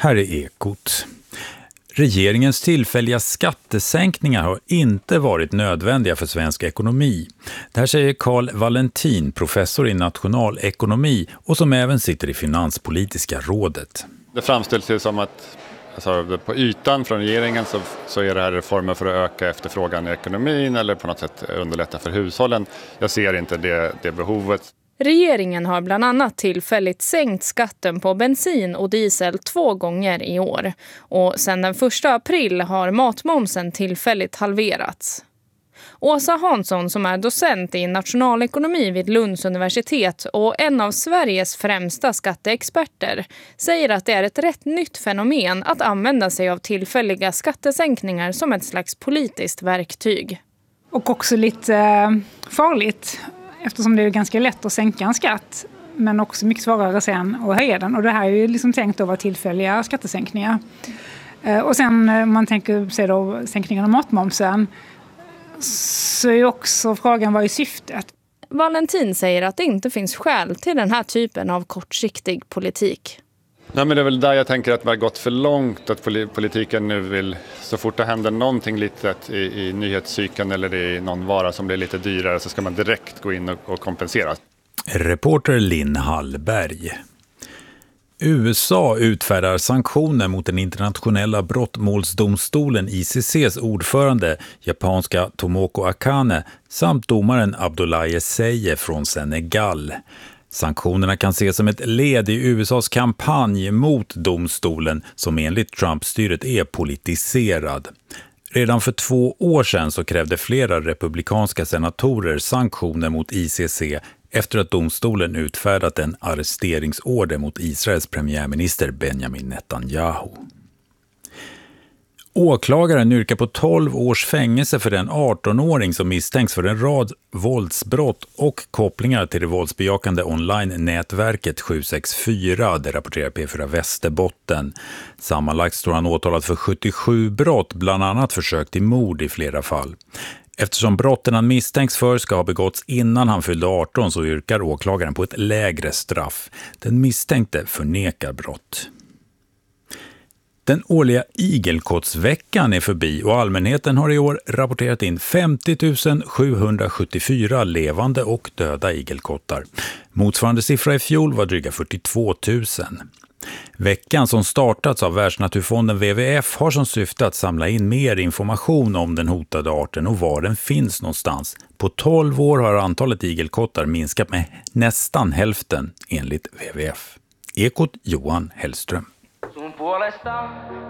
Här är Ekot. Regeringens tillfälliga skattesänkningar har inte varit nödvändiga för svensk ekonomi. Det här säger Carl Valentin, professor i nationalekonomi och som även sitter i Finanspolitiska rådet. Det framställs ju som att på ytan från regeringen så är det här reformer för att öka efterfrågan i ekonomin eller på något sätt underlätta för hushållen. Jag ser inte det behovet. Regeringen har bland annat tillfälligt sänkt skatten på bensin och diesel 2 gånger i år. Och sedan den 1 april har matmomsen tillfälligt halverats. Åsa Hansson, som är docent i nationalekonomi vid Lunds universitet och en av Sveriges främsta skatteexperter, säger att det är ett rätt nytt fenomen att använda sig av tillfälliga skattesänkningar som ett slags politiskt verktyg. Och också lite farligt. Eftersom det är ganska lätt att sänka en skatt, men också mycket svårare sen att höja den. Och det här är ju liksom tänkt att vara tillfälliga skattesänkningar. Och sen om man tänker sig då sänkningen av matmomsen, så är också frågan vad är syftet? Valentin säger att det inte finns skäl till den här typen av kortsiktig politik. Nej, men det är väl där jag tänker att det har gått för långt, att politiken nu vill, så fort det händer någonting litet i nyhetscykeln eller i någon vara som blir lite dyrare, så ska man direkt gå in och kompensera. Reporter Linn Hallberg. USA utfärdar sanktioner mot den internationella brottmålsdomstolen ICC:s ordförande, japanska Tomoko Akane, samt domaren Abdoulaye Seye från Senegal. Sanktionerna kan ses som ett led i USAs kampanj mot domstolen som enligt Trump-styret är politiserad. Redan för 2 år sedan så krävde flera republikanska senatorer sanktioner mot ICC efter att domstolen utfärdat en arresteringsorder mot Israels premiärminister Benjamin Netanyahu. Åklagaren yrkar på 12 års fängelse för den 18-åring som misstänks för en rad våldsbrott och kopplingar till det våldsbejakande online-nätverket 764, det rapporterar P4 Västerbotten. Sammanlagt står han åtalad för 77 brott, bland annat försök till mord i flera fall. Eftersom brotten han misstänks för ska ha begåtts innan han fyllde 18 så yrkar åklagaren på ett lägre straff. Den misstänkte förnekar brott. Den årliga igelkottsveckan är förbi och allmänheten har i år rapporterat in 50 774 levande och döda igelkottar. Motsvarande siffra i fjol var dryga 42 000. Veckan som startats av Världsnaturfonden WWF har som syfte att samla in mer information om den hotade arten och var den finns någonstans. På 12 år har antalet igelkottar minskat med nästan hälften enligt WWF. Ekot Johan Hellström. Sun puolesta